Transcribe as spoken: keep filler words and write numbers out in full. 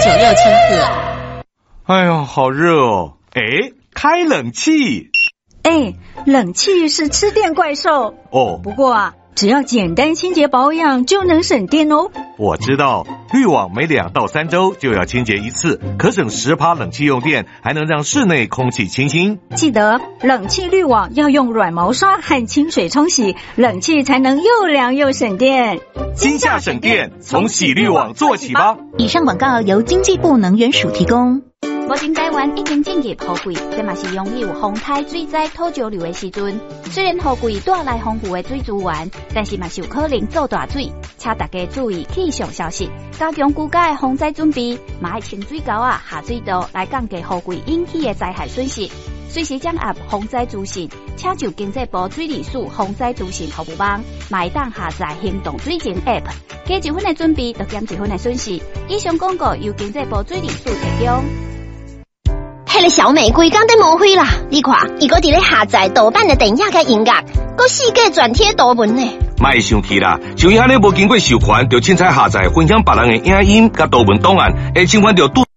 九六千赫。 哎呦，好热哦！哎，开冷气。 哎，冷气是吃电怪兽哦。 不过啊，只要简单清洁保养就能省电哦。 我知道，滤网每两到三周就要清洁一次，可省十趴冷气用电，还能让室内空气清新。 记得冷气滤网要用软毛刷和清水冲洗，冷气才能又凉又省电。 今夏省电，从洗滤网做起吧。 以上广告由经济部能源署提供。 目前台湾已经进入雨季，这嘛是拥有风台水灾土石流的时阵。虽然雨季带来丰富的水资源，但是嘛是有可能造大水，请大家注意气象消息，加强居家的防灾准备，嘛要清水沟啊、下水道来降低雨季引起的灾害损失。随时掌握防灾资讯，请就经济部水利署防灾资讯服务网，嘛会当下载行动水情 App， 加一分的准备，就减一分的损失。以上广告由经济部水利署提供。 迄个小美规工在抹灰啦！你看，伊搁伫咧下载盗版的电影甲音乐，搁四界转贴图文呢。 莫生气啦，像伊安尼无经过授权，就凊彩下载分享别人的影音甲图文档案，会侵犯到